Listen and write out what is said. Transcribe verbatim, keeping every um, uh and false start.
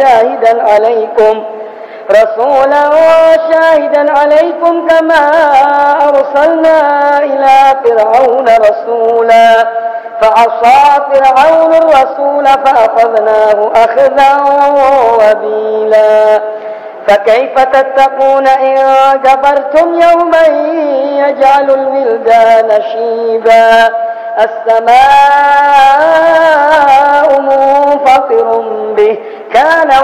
شاهدا عليكم رسولا شاهدا عليكم كما أرسلنا إلى فرعون رسولا فعصى فرعون الرسول فأخذناه أخذا وبيلا فكيف تتقون إن كفرتم يوما يجعل الولدان شيبا السماء منفطر به كان